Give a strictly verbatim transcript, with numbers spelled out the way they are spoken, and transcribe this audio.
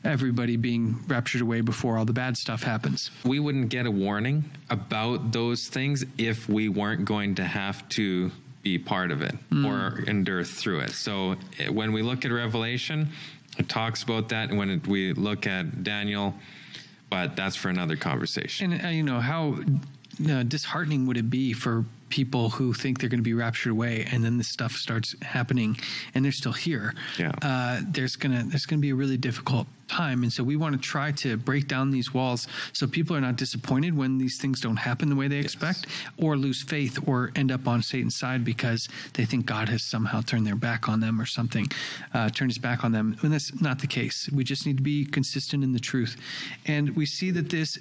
everybody being raptured away before all the bad stuff happens. We wouldn't get a warning about those things if we weren't going to have to be part of it mm. or endure through it. So when we look at Revelation, it talks about that. And when it, we look at Daniel, but that's for another conversation. And, uh, you know, how uh, disheartening would it be for people who think they're going to be raptured away, and then this stuff starts happening, and they're still here. Yeah. Uh, there's gonna there's gonna be a really difficult time, and so we want to try to break down these walls so people are not disappointed when these things don't happen the way they yes. expect, or lose faith, or end up on Satan's side because they think God has somehow turned their back on them or something, uh, turned his back on them. And that's not the case. We just need to be consistent in the truth, and we see that this